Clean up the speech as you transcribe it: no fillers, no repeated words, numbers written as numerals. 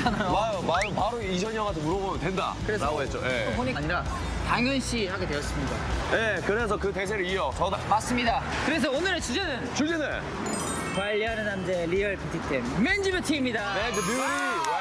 했잖아요. 바로 이전이 형한테 물어보면 된다. 라고 했죠. 예. 보니까 아니라 당연시 하게 되었습니다. 예, 그래서 그 대세를 이어 저다. 맞습니다. 그래서 오늘의 주제는 주제는 관리하는 남자의 리얼 뷰티템 맨즈 뷰티입니다. 맨즈 뷰티.